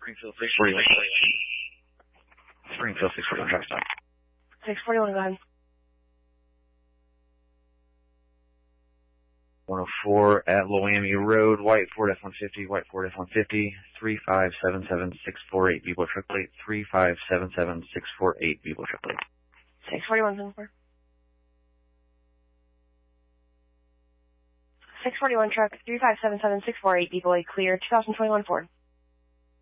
Springfield 641. Springfield 641, truck stop. 641, go ahead. 104 at Loami Road, White Ford F-150, White Ford F-150, 3577648, Bebo truck plate, 3577648, Bebo truck plate. 641, 74. 641 truck, 3577648, Bebo clear, 2021 Ford.